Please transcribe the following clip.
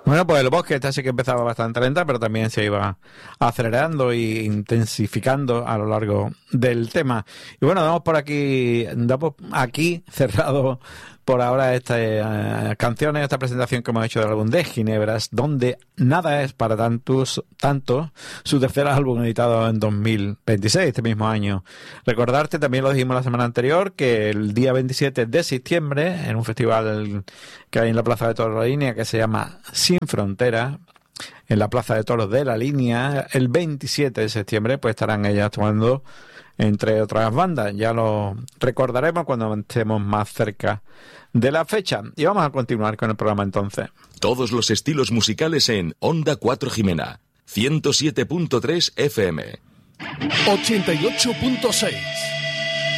Bueno, pues el Bosque esta sí que empezaba bastante lenta, pero también se iba acelerando e intensificando a lo largo del tema. Y bueno, damos aquí cerrado por ahora estas canciones, esta presentación que hemos hecho del álbum de Ginebras, donde nada es para tanto, su tercer álbum editado en 2026, este mismo año. Recordarte, también lo dijimos la semana anterior, que el día 27 de septiembre, en un festival que hay en la Plaza de Toros de la Línea, que se llama Sin Fronteras, en la Plaza de Toros de la Línea, el 27 de septiembre, pues estarán ellas actuando, entre otras bandas. Ya lo recordaremos cuando estemos más cerca de la fecha. Y vamos a continuar con el programa entonces. Todos los estilos musicales en Onda 4 Jimena, 107.3 FM. 88.6